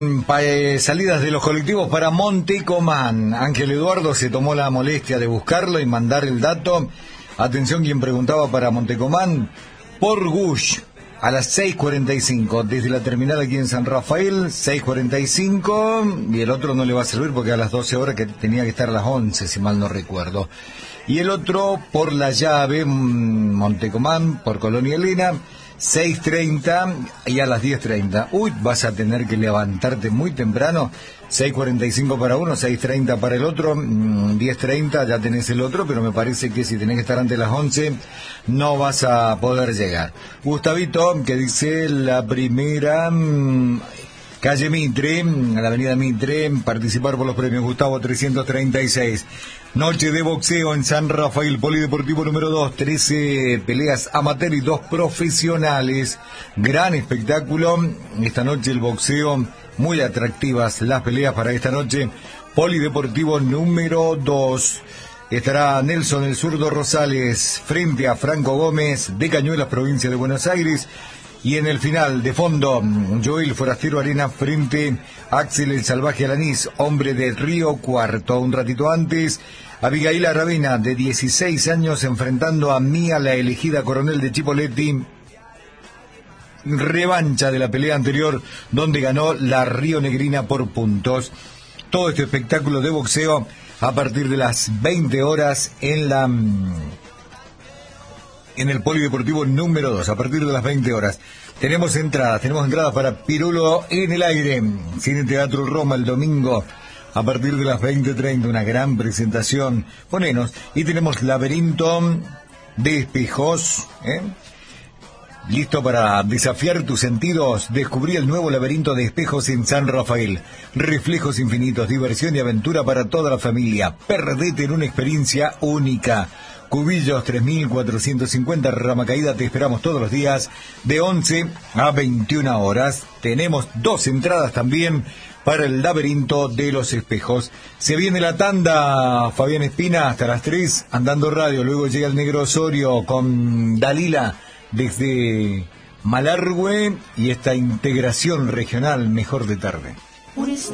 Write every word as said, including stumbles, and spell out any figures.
Pa- eh, salidas de los colectivos para Montecomán. Ángel Eduardo se tomó la molestia de buscarlo y mandar el dato. Atención, quien preguntaba para Montecomán, por Gush, a las seis cuarenta y cinco, desde la terminal aquí en San Rafael, seis cuarenta y cinco, y el otro no le va a servir porque a las doce horas, que tenía que estar a las once, si mal no recuerdo. Y el otro por La Llave, Montecomán, por Colonia Elena, seis treinta y a las diez treinta. Uy, vas a tener que levantarte muy temprano. seis cuarenta y cinco para uno, seis treinta para el otro, diez treinta ya tenés el otro, pero me parece que si tenés que estar antes de las once no vas a poder llegar. Gustavito, que dice la primera, calle Mitre, a la avenida Mitre, participar por los premios. Gustavo trescientos treinta y seis. Noche de boxeo en San Rafael, Polideportivo número dos, trece peleas amateur y dos profesionales. Gran espectáculo. Esta noche el boxeo, muy atractivas las peleas para esta noche. Polideportivo número dos. Estará Nelson el Zurdo Rosales frente a Franco Gómez de Cañuelas, provincia de Buenos Aires. Y en el final, de fondo, Joel Forastero Arena frente a Axel el Salvaje Alanís, hombre de Río Cuarto. Un ratito antes, Abigail Aravena, de dieciséis años, enfrentando a Mía, la elegida coronel de Chipoleti. Revancha de la pelea anterior, donde ganó la Río Negrina por puntos. Todo este espectáculo de boxeo a partir de las veinte horas en la... en el Polideportivo número dos, a partir de las veinte horas. Tenemos entradas, tenemos entradas para Pirulo en el aire, Cine Teatro Roma el domingo, a partir de las veinte treinta, una gran presentación. Ponenos, y tenemos Laberinto de Espejos, ¿eh? Listo para desafiar tus sentidos. Descubrí el nuevo laberinto de espejos en San Rafael. Reflejos infinitos, diversión y aventura para toda la familia. Perdete en una experiencia única. Cubillos tres mil cuatrocientos cincuenta, Rama Caída, te esperamos todos los días de once a veintiuna horas. Tenemos dos entradas también para el laberinto de los espejos. Se viene la tanda, Fabián Espina, hasta las tres, Andando Radio. Luego llega el Negro Osorio con Dalila desde Malargüe y esta integración regional mejor de tarde.